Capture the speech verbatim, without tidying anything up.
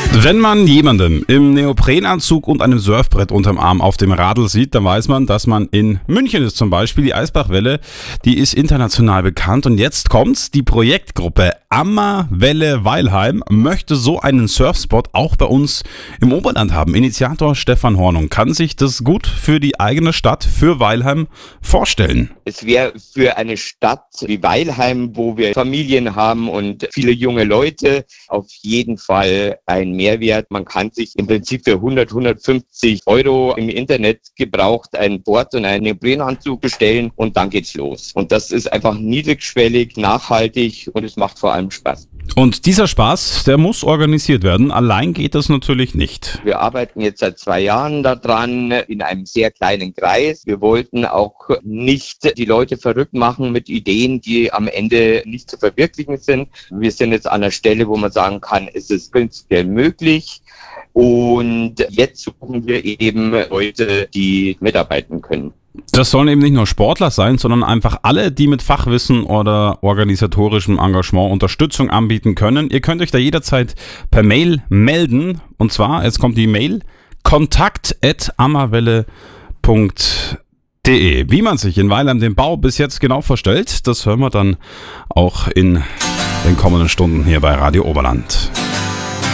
Wenn man jemanden im Neoprenanzug und einem Surfbrett unterm Arm auf dem Radl sieht, dann weiß man, dass man in München ist zum Beispiel. Die Eisbachwelle, die ist international bekannt. Und jetzt kommt's, die Projektgruppe Ammerwelle Weilheim möchte so einen Surfspot auch bei uns im Oberland haben. Initiator Stefan Hornung kann sich das gut für die eigene Stadt, für Weilheim vorstellen. Es wäre für eine Stadt wie Weilheim, wo wir Familien haben und viele junge Leute, auf jeden Fall ein Mehrwert. Man kann sich im Prinzip für hundert, hundertfünfzig Euro im Internet gebraucht ein Board und einen Neoprenanzug bestellen und dann geht's los. Und das ist einfach niedrigschwellig, nachhaltig und es macht vor allem Spaß. Und dieser Spaß, der muss organisiert werden. Allein geht das natürlich nicht. Wir arbeiten jetzt seit zwei Jahren daran, in einem sehr kleinen Kreis. Wir wollten auch nicht die Leute verrückt machen mit Ideen, die am Ende nicht zu verwirklichen sind. Wir sind jetzt an der Stelle, wo man sagen kann, es ist prinzipiell möglich. Und jetzt suchen wir eben Leute, die mitarbeiten können. Das sollen eben nicht nur Sportler sein, sondern einfach alle, die mit Fachwissen oder organisatorischem Engagement Unterstützung anbieten können. Ihr könnt euch da jederzeit per Mail melden. Und zwar, jetzt kommt die Mail, kontakt at ammerwelle punkt de. Wie man sich in Weilheim den Bau bis jetzt genau vorstellt, das hören wir dann auch in den kommenden Stunden hier bei Radio Oberland.